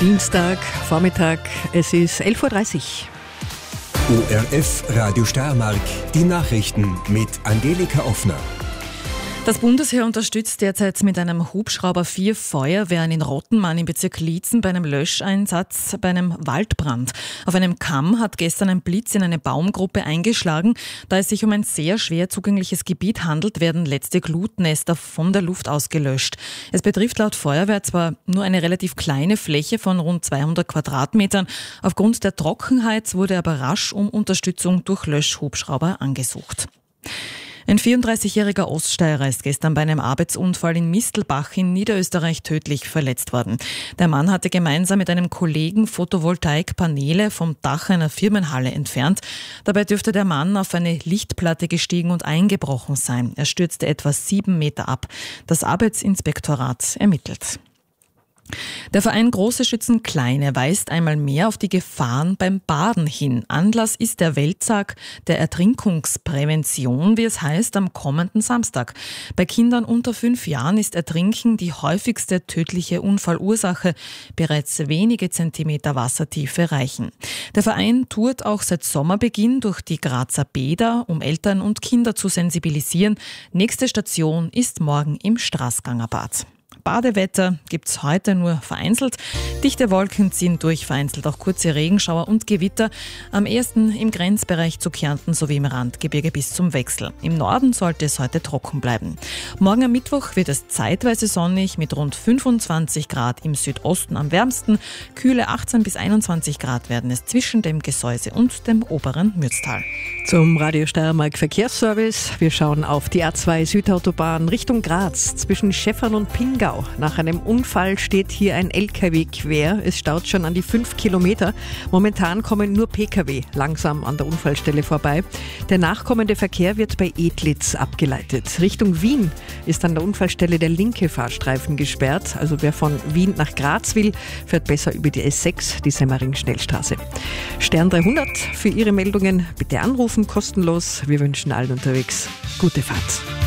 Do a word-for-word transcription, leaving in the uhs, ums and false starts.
Dienstag, Vormittag, es ist elf Uhr dreißig. O R F Radio Steiermark, die Nachrichten mit Angelika Offner. Das Bundesheer unterstützt derzeit mit einem Hubschrauber vier Feuerwehren in Rottenmann im Bezirk Liezen bei einem Löscheinsatz bei einem Waldbrand. Auf einem Kamm hat gestern ein Blitz in eine Baumgruppe eingeschlagen. Da es sich um ein sehr schwer zugängliches Gebiet handelt, werden letzte Glutnester von der Luft aus gelöscht. Es betrifft laut Feuerwehr zwar nur eine relativ kleine Fläche von rund zweihundert Quadratmetern. Aufgrund der Trockenheit wurde aber rasch um Unterstützung durch Löschhubschrauber angesucht. Ein vierunddreißigjähriger Oststeirer ist gestern bei einem Arbeitsunfall in Mistelbach in Niederösterreich tödlich verletzt worden. Der Mann hatte gemeinsam mit einem Kollegen Photovoltaikpaneele vom Dach einer Firmenhalle entfernt. Dabei dürfte der Mann auf eine Lichtplatte gestiegen und eingebrochen sein. Er stürzte etwa sieben Meter ab. Das Arbeitsinspektorat ermittelt. Der Verein Große Schützen Kleine weist einmal mehr auf die Gefahren beim Baden hin. Anlass ist der Welttag der Ertrinkungsprävention, wie es heißt, am kommenden Samstag. Bei Kindern unter fünf Jahren ist Ertrinken die häufigste tödliche Unfallursache. Bereits wenige Zentimeter Wassertiefe reichen. Der Verein tourt auch seit Sommerbeginn durch die Grazer Bäder, um Eltern und Kinder zu sensibilisieren. Nächste Station ist morgen im Straßgangerbad. Badewetter gibt's heute nur vereinzelt. Dichte Wolken ziehen durch, vereinzelt auch kurze Regenschauer und Gewitter. Am ehesten im Grenzbereich zu Kärnten sowie im Randgebirge bis zum Wechsel. Im Norden sollte es heute trocken bleiben. Morgen am Mittwoch wird es zeitweise sonnig mit rund fünfundzwanzig Grad im Südosten am wärmsten. Kühle achtzehn bis einundzwanzig Grad werden es zwischen dem Gesäuse und dem oberen Mürztal. Zum Radio Steiermark Verkehrsservice. Wir schauen auf die A zwei Südautobahn Richtung Graz zwischen Schäffern und Pingau. Nach einem Unfall steht hier ein L K W quer. Es staut schon an die fünf Kilometer. Momentan kommen nur P K W langsam an der Unfallstelle vorbei. Der nachkommende Verkehr wird bei Edlitz abgeleitet. Richtung Wien ist an der Unfallstelle der linke Fahrstreifen gesperrt. Also wer von Wien nach Graz will, fährt besser über die S sechs, die Semmering-Schnellstraße. Stern dreihundert für Ihre Meldungen. Bitte anrufen, kostenlos. Wir wünschen allen unterwegs gute Fahrt.